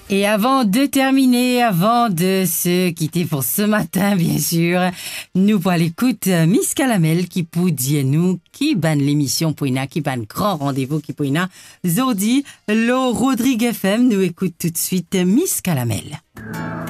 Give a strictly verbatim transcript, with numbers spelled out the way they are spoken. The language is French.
Et avant de terminer, avant de se quitter pour ce matin, bien sûr, nous pour l'écoute Miss Calamel qui peut dire nous qui banne l'émission pour ina, qui banne grand rendez-vous qui pour ina. Zodi, le Rodrigue F M, nous écoute tout de suite Miss Calamel.